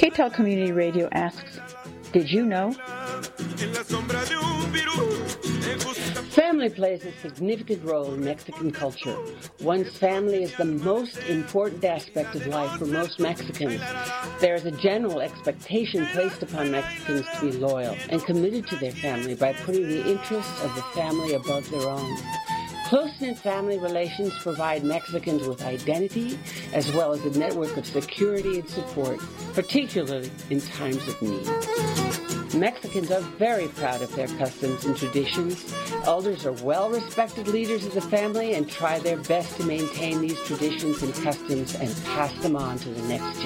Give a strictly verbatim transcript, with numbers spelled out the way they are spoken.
K-Tel Community Radio asks, did you know? Family plays a significant role in Mexican culture. One's family is the most important aspect of life for most Mexicans. There is a general expectation placed upon Mexicans to be loyal and committed to their family by putting the interests of the family above their own. Close-knit family relations provide Mexicans with identity as well as a network of security and support, particularly in times of need. Mexicans are very proud of their customs and traditions. Elders are well-respected leaders of the family and try their best to maintain these traditions and customs and pass them on to the next generation.